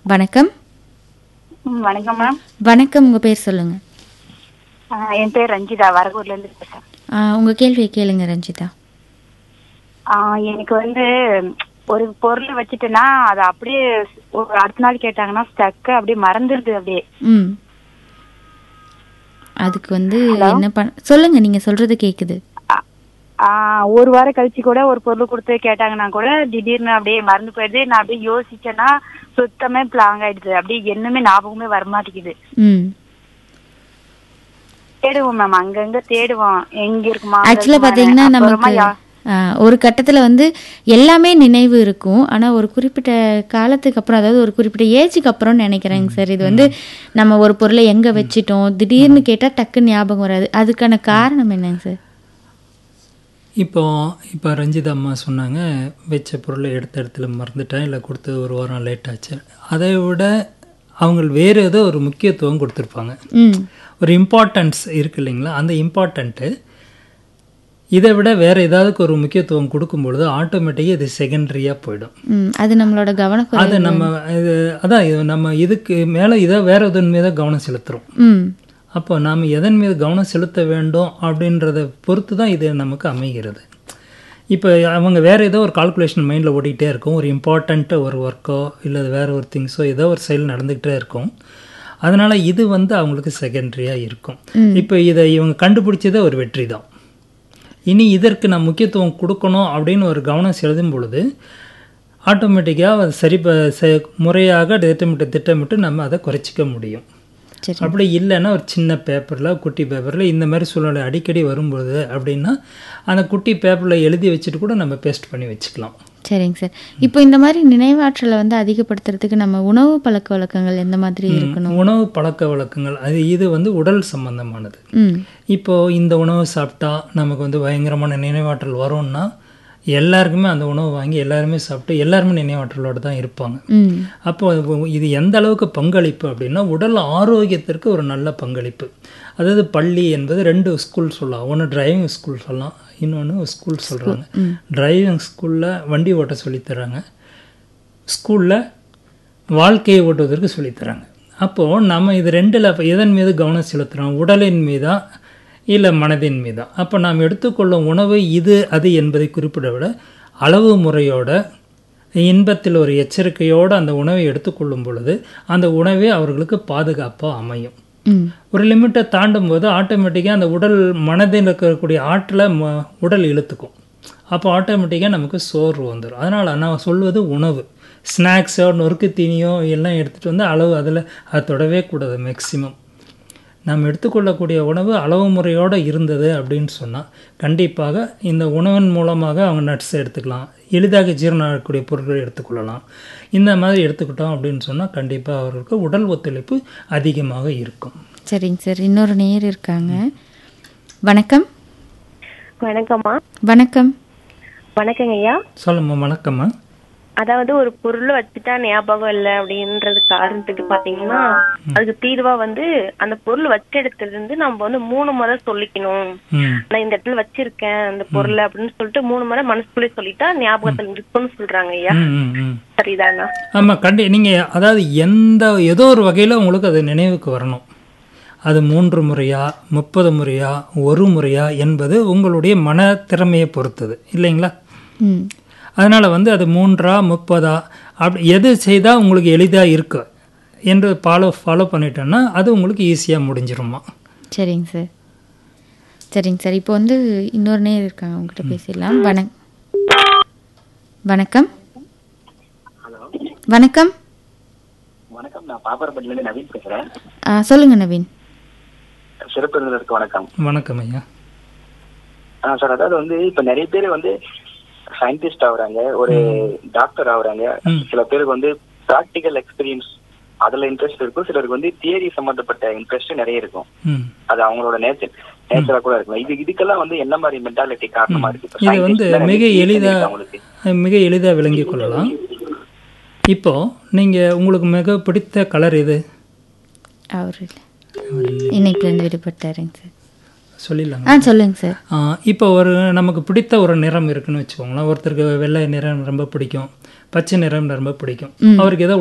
வணக்கம். வணக்கம் மேம். வணக்கம். உங்க பேர் சொல்லுங்க. என் பேர் ரஞ்சிதா, வரகூர்ல இருந்து பேசுறேன். உங்க கேள்வியை கேளுங்க ரஞ்சிதா. எனக்கு வந்து ஒரு பொருள் வச்சுட்டேன்னா அது அப்படியே ஒரு அடுத்த நாள் கேட்டாங்கன்னா ஸ்டக்கு அப்படியே மறந்துடுது அப்படியே. அதுக்கு வந்து என்ன சொல்லுங்க, நீங்க சொல்றது கேக்குது. ஒரு வாரம் கழிச்சு கூட ஒரு பொருள் கொடுத்து கேட்டாங்கன்னா கூட திடீர்னு அப்படியே மறந்து போயிடுது. நான் அப்படியே யோசிச்சேன்னா சுத்தமே பிளாங் ஆயிடுது. அப்படியே என்னமே ஞாபகமே வரமாட்டேங்குது. தேடுவோம் மேம், அங்கங்க தேடுவோம் எங்க இருக்குமா. ஆக்சுவலா பாத்தீங்கன்னா நமக்கு ஒரு கட்டத்துல வந்து எல்லாமே நினைவு இருக்கும். ஆனா ஒரு குறிப்பிட்ட காலத்துக்கு அப்புறம், அதாவது ஒரு குறிப்பிட்ட ஏஜுக்கு அப்புறம் நினைக்கிறேங்க சார், இது வந்து நம்ம ஒரு பொருளை எங்க வச்சிட்டோம் திடீர்னு கேட்டா டக்கு ஞாபகம் வராது. அதுக்கான காரணம் என்னங்க சார்? இப்போ ரஞ்சிதா அம்மா சொன்னாங்க, வச்ச பொருளை எடுத்த இடத்துல மறந்துட்டேன், இல்லை கொடுத்து ஒரு வாரம் லேட் ஆச்சு. அதை விட அவங்க வேறு ஏதோ ஒரு முக்கியத்துவம் கொடுத்துருப்பாங்க. ஒரு இம்பார்ட்டன்ஸ் இருக்கு இல்லைங்களா, அந்த இம்பார்ட்டண்ட்டு இதை விட வேறு ஏதாவது ஒரு முக்கியத்துவம் கொடுக்கும்பொழுது ஆட்டோமேட்டிக்காக இது செகண்டரியாக போயிடும். அது நம்மளோட கவனம், அது நம்ம இதுக்கு மேலே இதை வேறு எதன் மீது கவனம் செலுத்துகிறோம். அப்போ நாம் எதன் மீது கவனம் செலுத்த வேண்டும் அப்படின்றத பொறுத்து தான் இது நமக்கு அமைகிறது. இப்போ அவங்க வேறு ஏதோ ஒரு கால்குலேஷன் மைண்டில் ஓடிக்கிட்டே இருக்கும். ஒரு இம்பார்ட்டண்ட்டு ஒரு ஒர்க்கோ இல்லை வேறு ஒரு திங்ஸோ ஏதோ ஒரு செயல் நடந்துக்கிட்டே இருக்கும். அதனால் இது வந்து அவங்களுக்கு செகண்டரியாக இருக்கும். இப்போ இதை இவங்க கண்டுபிடிச்சதே ஒரு வெற்றி தான். இனி இதற்கு நான் முக்கியத்துவம் கொடுக்கணும் அப்படின்னு ஒரு கவனம் செலுத்தும் பொழுது ஆட்டோமேட்டிக்காக அது முறையாக திட்டமிட்டு நம்ம அதை குறைச்சிக்க முடியும். அப்படி இல்லைன்னா ஒரு சின்ன பேப்பரில், குட்டி பேப்பரில் இந்த மாதிரி சூழ்நிலை அடிக்கடி வரும்பொழுது அப்படின்னா அந்த குட்டி பேப்பரில் எழுதி வச்சுட்டு கூட நம்ம பேஸ்ட் பண்ணி வச்சுக்கலாம். சரிங்க சார். இப்போ இந்த மாதிரி நினைவாற்றலை வந்து அதிகப்படுத்துறதுக்கு நம்ம உணவு பழக்க வழக்கங்கள் எந்த மாதிரி இருக்கணும்? உணவு பழக்க வழக்கங்கள் இது வந்து உடல் சம்பந்தமானது. இப்போது இந்த உணவு சாப்பிட்டா நமக்கு வந்து பயங்கரமான நினைவாற்றல் வரும்னா எல்லாருக்குமே அந்த உணவு வாங்கி எல்லாருமே சாப்பிட்டு எல்லாருமே நினைவாற்றலோடு தான் இருப்பாங்க. அப்போ இது எந்த அளவுக்கு பங்களிப்பு அப்படின்னா உடல் ஆரோக்கியத்திற்கு ஒரு நல்ல பங்களிப்பு. அதாவது பள்ளி என்பது 2 ஸ்கூல் சொல்லலாம். ஒன்று டிரைவிங் ஸ்கூல் சொல்லலாம், இன்னொன்று ஸ்கூல் சொல்கிறாங்க. டிரைவிங் ஸ்கூலில் வண்டி ஓட்ட சொல்லித்தராங்க, ஸ்கூலில் வாழ்க்கையை ஓட்டுவதற்கு சொல்லித்தராங்க. அப்போது நம்ம இது 2ல் எதன் மீது கவனம் செலுத்துகிறோம், உடலின் மீதா இல்லை மனதின் மீதா? அப்போ நாம் எடுத்துக்கொள்ளும் உணவு இது அது என்பதை குறிப்பிட விட அளவு முறையோட இன்பத்தில் ஒரு எச்சரிக்கையோடு அந்த உணவை எடுத்துக்கொள்ளும் பொழுது அந்த உணவே அவர்களுக்கு பாதுகாப்பாக அமையும். ஒரு லிமிட்டை தாண்டும் போது ஆட்டோமேட்டிக்காக அந்த உடல் மனதில் இருக்கக்கூடிய ஆற்றலை உடல் இழுத்துக்கும். அப்போ ஆட்டோமேட்டிக்காக நமக்கு சோர்வு வந்துடும். அதனால் நான் சொல்வது உணவு, ஸ்நாக்ஸோ நொறுக்கு தீனியோ எல்லாம் எடுத்துகிட்டு வந்து அளவு அதில் அதை தொடவே கூடாது. மேக்சிமம் நாம் எடுத்துக்கொள்ளக்கூடிய உணவு அளவு முறையோடு இருந்தது அப்படின்னு சொன்னால் கண்டிப்பாக இந்த உணவின் மூலமாக அவங்க நட்ஸ் எடுத்துக்கலாம், எளிதாக ஜீரணம் ஆகக்கூடிய பொருட்களை எடுத்துக்கொள்ளலாம். இந்த மாதிரி எடுத்துக்கிட்டோம் அப்படின்னு சொன்னால் கண்டிப்பாக அவர்களுக்கு உடல் ஒத்துழைப்பு அதிகமாக இருக்கும். சரிங்க சார். இன்னொரு நேயர் இருக்காங்க. வணக்கம். வணக்கம்மா. வணக்கம். வணக்கங்க ஐயா. சொல்லும்மா. வணக்கம்மா. அதாவது ஒரு பொருள் வச்சுட்டா ஞாபகம் இல்லை அப்படின்றது காரணத்துக்கு பாத்தீங்கன்னா அதுக்கு தீர்வா வந்து அந்த பொருள் வச்ச இடத்துல இருந்து நம்ம வந்து 3 முறை சொல்லிக்கணும். நான் இந்த இடத்துல வச்சிருக்கேன் அந்த பொருள் அப்படின்னு சொல்லிட்டு 3 முறை மனசுக்குள்ளே சொல்லிட்டா ஞாபகத்துல இருக்குன்னு சொல்றாங்க ஐயா. சரிதானா? ஆமா, நீங்க அதாவது ஏதோ ஒரு வகையில உங்களுக்கு அது நினைவுக்கு வரணும். அது 3 முறையா 30 முறையா 1 முறையா என்பது உங்களுடைய மன திறமையை பொறுத்தது இல்லைங்களா? அதனால் வந்து அது 3ஆ 30ஆ அப்படி எது செய்தால் உங்களுக்கு எளிதாக இருக்கு என்று ஃபாலோ பண்ணிட்டோன்னா அது உங்களுக்கு ஈஸியாக முடிஞ்சிருமா. சரிங்க சார். சரிங்க சார். இப்போ வந்து இன்னொரு நேரம் இருக்காங்க, அவங்ககிட்ட பேசிடலாம். வணக்கம். வணக்கம். வணக்கம். நான் பாப்பாரப்பட்டிலேருந்து நவீன் பேசுகிறேன். சொல்லுங்க நவீன். சிறப்பு விருந்தினருக்கு வணக்கம். வணக்கம் ஐயா. சார், அதாவது வந்து இப்போ நிறைய பேர் வந்து சயின்டிஸ்ட் ஆகுறாங்க, ஒரு டாக்டர் ஆகுறாங்க. சில பேருக்கு வந்து ப்ராக்டிக்கல் எக்ஸ்பீரியன்ஸ் அதுல இன்ட்ரெஸ்ட் இருக்கும், சிலருக்கு வந்து தியரி சம்பந்தப்பட்ட இன்ட்ரெஸ்ட் நிறைய இருக்கும். அது அவங்களோட நேச்சரா கூட இருக்கும். இதுக்கெல்லாம் வந்து என்ன மாதிரி மென்டாலிட்டி காரணமா இருக்கு? இது வந்து மிக எளிதா விளங்கி கொள்ளலாம். இப்போ நீங்க உங்களுக்கு மிக பிடித்த கலர் எது? அவர் இன்னைக்கு வந்து விடுபட்டாருங்க சார். சொல்லிடலாங்க. சொல்லுங்க சார். இப்போ நமக்கு பிடித்த ஒரு நிறம் இருக்குன்னு வச்சுக்கோங்களேன். ஒருத்தருக்கு வெள்ளை நிறம் ரொம்ப பிடிக்கும், பச்சை நிறம் ரொம்ப பிடிக்கும், அவருக்கு ஏதோ